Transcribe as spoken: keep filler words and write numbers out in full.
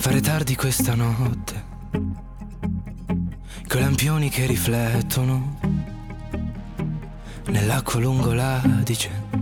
fare tardi questa notte, coi lampioni che riflettono nell'acqua lungo l'Adige.